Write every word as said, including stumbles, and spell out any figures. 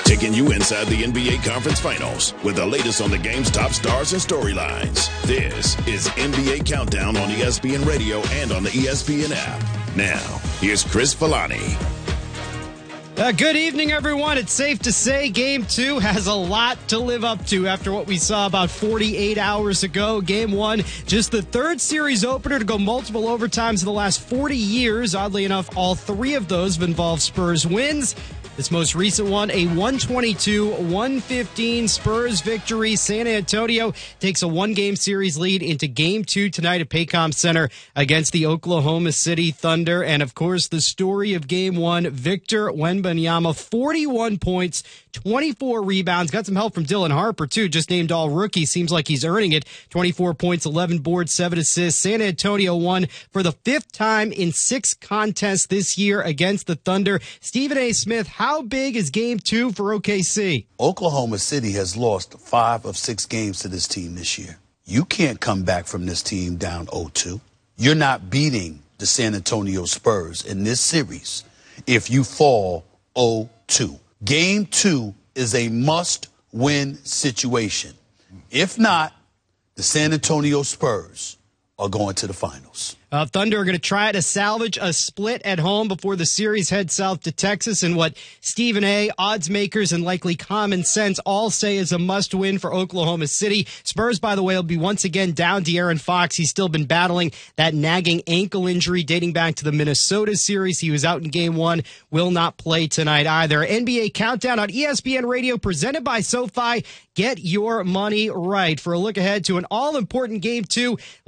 taking you inside the N B A Conference Finals with the latest on the game's top stars and storylines. This is N B A Countdown on E S P N Radio and on the E S P N app. Now, here's Chris Villani. Uh, good evening, everyone. It's safe to say Game two has a lot to live up to after what we saw about forty-eight hours ago. Game one, just the third series opener to go multiple overtimes in the last forty years. Oddly enough, all three of those have involved Spurs wins. This most recent one, a one twenty-two one fifteen Spurs victory. San Antonio takes a one-game series lead into Game two tonight at Paycom Center against the Oklahoma City Thunder. And, of course, the story of Game one, Victor Wembanyama, forty-one points, twenty-four rebounds. Got some help from Dylan Harper, too, just named all-rookie. Seems like he's earning it. twenty-four points, eleven boards, seven assists. San Antonio won for the fifth time in six contests this year against the Thunder. Stephen A. Smith, how How big is Game two for O K C? Oklahoma City has lost five of six games to this team this year. You can't come back from this team down oh two. You're not beating the San Antonio Spurs in this series if you fall oh two. Game two is a must-win situation. If not, the San Antonio Spurs are going to the finals. Uh, Thunder are going to try to salvage a split at home before the series heads south to Texas in what Stephen A., odds makers, and likely common sense all say is a must-win for Oklahoma City. Spurs, by the way, will be once again down De'Aaron Fox. He's still been battling that nagging ankle injury dating back to the Minnesota series. He was out in Game one, will not play tonight either. N B A Countdown on E S P N Radio, presented by SoFi. Get your money right for a look ahead to an all-important Game two.